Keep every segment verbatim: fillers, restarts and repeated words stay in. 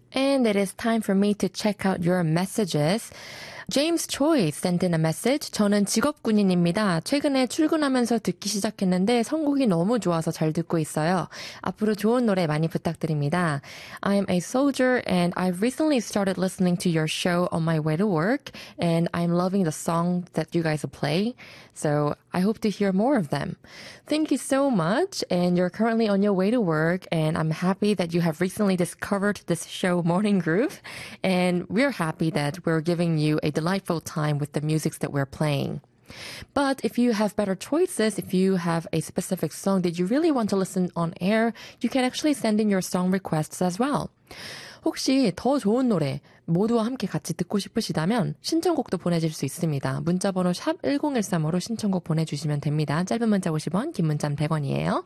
And it is time for me to check out your messages. James Choi sent in a message. 저는 직업군인입니다. 최근에 출근하면서 듣기 시작했는데 선곡이 너무 좋아서 잘 듣고 있어요. 앞으로 좋은 노래 많이 부탁드립니다. I am a soldier and I've recently started listening to your show on my way to work and I'm loving the song that you guys play. So I hope to hear more of them. Thank you so much. And you're currently on your way to work and I'm happy that you have recently discovered this show Morning Groove. And we're happy that we're giving you a delightful time with the musics that we're playing. But if you have better choices, if you have a specific song that you really want to listen on air, you can actually send in your song requests as well. 혹시 더 좋은 노래 모두와 함께 같이 듣고 싶으시다면 신청곡도 보내줄 수 있습니다. 문자번호 샵 일공일삼으로 신청곡 보내주시면 됩니다. 짧은 문자 오십 원, 긴 문자는 백 원이에요.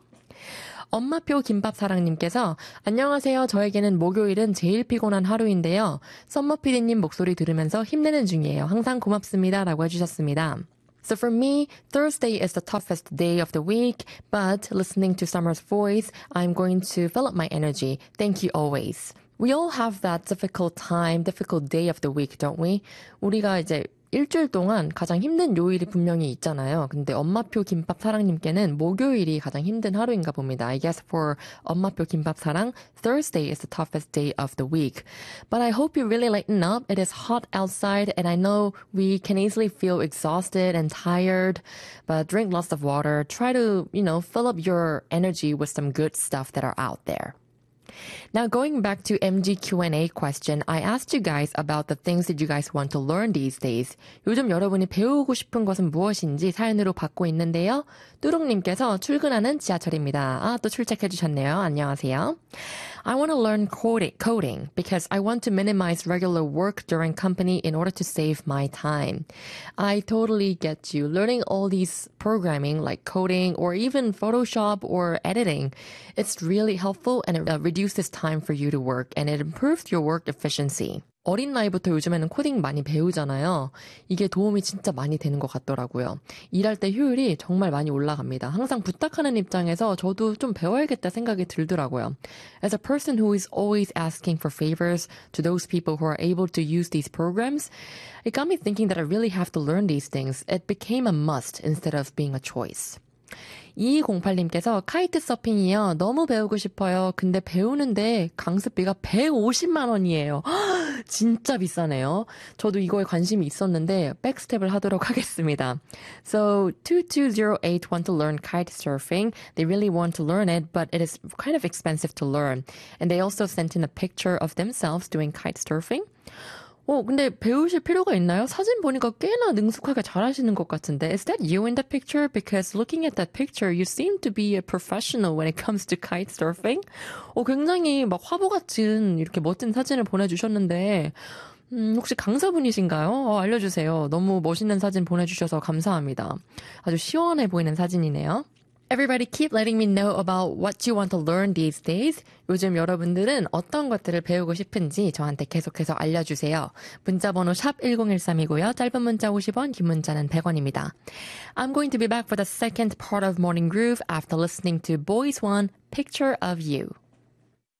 엄마표 김밥사랑님께서 안녕하세요. 저에게는 목요일은 제일 피곤한 하루인데요. 썸머피디님 목소리 들으면서 힘내는 중이에요. 항상 고맙습니다. 라고 해주셨습니다. So for me, Thursday is the toughest day of the week, but listening to Summer's voice, I'm going to fill up my energy. Thank you always. We all have that difficult time, difficult day of the week, don't we? 우리가 이제 일주일 동안 가장 힘든 요일이 분명히 있잖아요. 근데 엄마표 김밥 사랑님께는 목요일이 가장 힘든 하루인가 봅니다. I guess for 엄마표 김밥 사랑, Thursday is the toughest day of the week. But I hope you really lighten up. It is hot outside and I know we can easily feel exhausted and tired. But drink lots of water. Try to, you know, fill up your energy with some good stuff that are out there. Now, going back to M G Q and A question, I asked you guys about the things that you guys want to learn these days. 요즘 여러분이 배우고 싶은 것은 무엇인지 사연으로 받고 있는데요. 뚜룩님께서 출근하는 지하철입니다. 아, 또 출첵해 주셨네요. 안녕하세요. I want to learn coding, coding because I want to minimize regular work during company in order to save my time. I totally get you. Learning all these programming like coding or even Photoshop or editing, it's really helpful and it uh, reduces time for you to work and it improves your work efficiency. 어린 나이부터 요즘에는 코딩 많이 배우잖아요. 이게 도움이 진짜 많이 되는 것 같더라고요. 일할 때 효율이 정말 많이 올라갑니다. 항상 부탁하는 입장에서 저도 좀 배워야겠다 생각이 들더라고요. As a person who is always asking for favors to those people who are able to use these programs, it got me thinking that I really have to learn these things. It became a must instead of being a choice. 이이공팔님께서 카이트 서핑이요. 너무 배우고 싶어요. 근데 배우는데 강습비가 백오십만 원이에요. 진짜 비싸네요. 저도 이거에 관심이 있었는데 백스텝을 하도록 하겠습니다. So two two zero eight want to learn kite surfing. They really want to learn it, but it is kind of expensive to learn. And they also sent in a picture of themselves doing kite surfing. 어, 근데 배우실 필요가 있나요? 사진 보니까 꽤나 능숙하게 잘하시는 것 같은데. Is that you in the picture? Because looking at that picture, you seem to be a professional when it comes to kite surfing. 어, 굉장히 막 화보 같은 이렇게 멋진 사진을 보내주셨는데, 음, 혹시 강사분이신가요? 어, 알려주세요. 너무 멋있는 사진 보내주셔서 감사합니다. 아주 시원해 보이는 사진이네요. Everybody keep letting me know about what you want to learn these days. 요즘 여러분들은 어떤 것들을 배우고 싶은지 저한테 계속해서 알려주세요. 문자번호 샵 일공일삼이고요. 짧은 문자 오십 원, 긴 문자는 백 원입니다. I'm going to be back for the second part of Morning Groove after listening to Boys One, Picture of You.